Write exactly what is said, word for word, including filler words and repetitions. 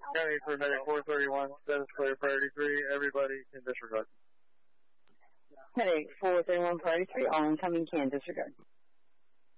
County for medic four thirty-one, status clear priority three, everybody can disregard. Medic four thirty-one, priority three, all incoming can disregard.